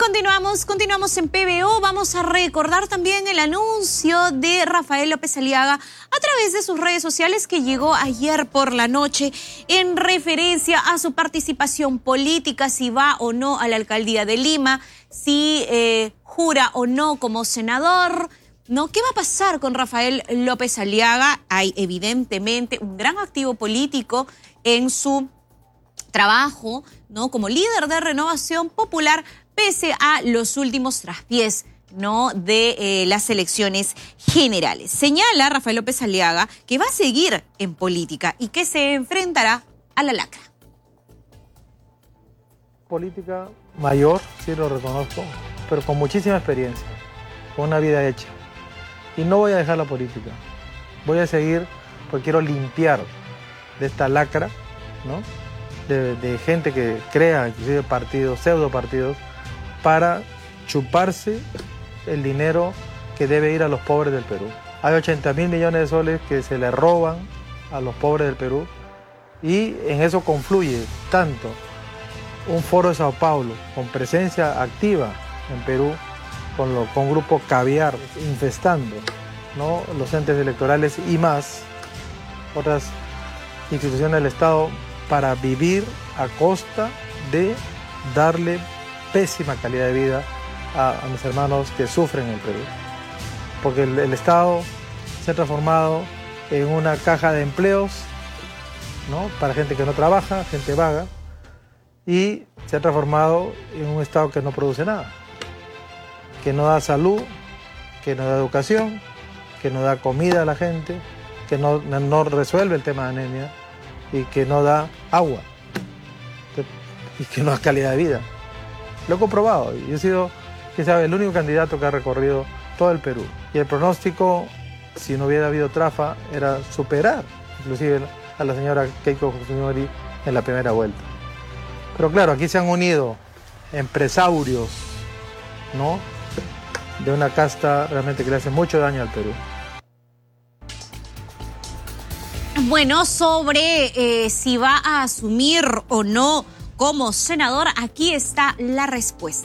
Continuamos en PBO. Vamos a recordar también el anuncio de Rafael López Aliaga a través de sus redes sociales que llegó ayer por la noche en referencia a su participación política, si va o no a la alcaldía de Lima, si jura o no como senador, ¿no? ¿Qué va a pasar con Rafael López Aliaga? Hay evidentemente un gran activo político en su trabajo, ¿no? Como líder de Renovación Popular, pese a los últimos traspiés, ¿no? de las elecciones generales. Señala Rafael López Aliaga que va a seguir en política y que se enfrentará a la lacra. Política mayor, sí lo reconozco, pero con muchísima experiencia, con una vida hecha. Y no voy a dejar la política. Voy a seguir porque quiero limpiar de esta lacra, ¿no? de gente que crea, inclusive partidos, pseudo partidos, para chuparse el dinero que debe ir a los pobres del Perú. Hay 80.000 millones de soles que se le roban a los pobres del Perú y en eso confluye tanto un foro de Sao Paulo con presencia activa en Perú, con grupo caviar infestando, ¿no? los entes electorales y más otras instituciones del Estado para vivir a costa de darle pésima calidad de vida a mis hermanos que sufren en el Perú. Porque el Estado se ha transformado en una caja de empleos, ¿no? para gente que no trabaja, gente vaga, y se ha transformado en un Estado que no produce nada, que no da salud, que no da educación, que no da comida a la gente, que no resuelve el tema de anemia y que no da agua y que no da calidad de vida. Lo he comprobado. Yo he sido, quién sabe, el único candidato que ha recorrido todo el Perú. Y el pronóstico, si no hubiera habido trafa, era superar inclusive a la señora Keiko Fujimori en la primera vuelta. Pero claro, aquí se han unido empresarios, ¿no? de una casta realmente que le hace mucho daño al Perú. Bueno, sobre si va a asumir o no como senador, aquí está la respuesta.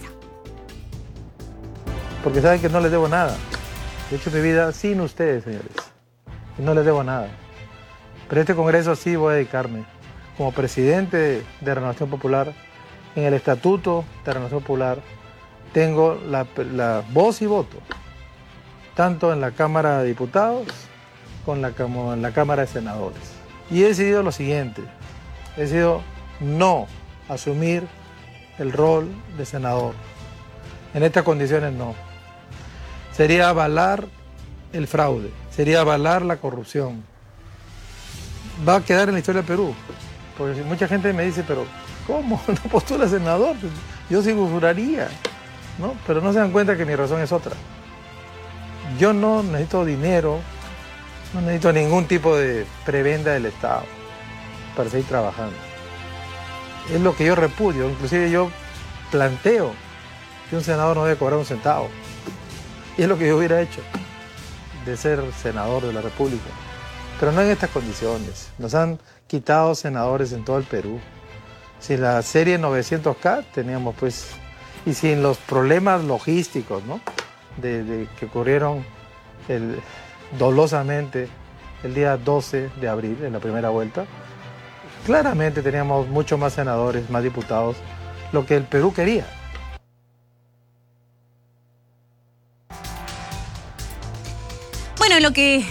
Porque saben que no les debo nada. He hecho mi vida sin ustedes, señores. Y no les debo nada. Pero este Congreso sí voy a dedicarme. Como presidente de Renovación Popular, en el Estatuto de Renovación Popular, tengo la voz y voto, tanto en la Cámara de Diputados como en la Cámara de Senadores. Y he decidido lo siguiente, he decidido no asumir el rol de senador. En estas condiciones no. Sería avalar el fraude, sería avalar la corrupción. Va a quedar en la historia del Perú, porque mucha gente me dice, pero ¿cómo? ¿No postula senador? Yo sí juraría, ¿no? Pero no se dan cuenta que mi razón es otra. Yo no necesito dinero, no necesito ningún tipo de prebenda del Estado para seguir trabajando. Es lo que yo repudio, inclusive yo planteo que un senador no debe cobrar un centavo. Y es lo que yo hubiera hecho, de ser senador de la República. Pero no en estas condiciones. Nos han quitado senadores en todo el Perú. Sin la serie 900K teníamos pues, y sin los problemas logísticos, ¿no? que ocurrieron dolosamente el día 12 de abril, en la primera vuelta, claramente teníamos mucho más senadores, más diputados, lo que el Perú quería. Bueno, lo que